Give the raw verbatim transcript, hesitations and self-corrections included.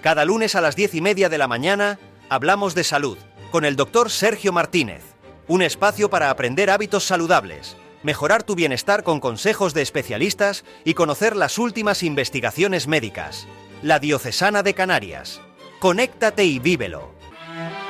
Cada lunes a las diez y media de la mañana hablamos de salud con el doctor Sergio Martínez. Un espacio para aprender hábitos saludables, mejorar tu bienestar con consejos de especialistas y conocer las últimas investigaciones médicas. La Diocesana de Canarias. Conéctate y vívelo.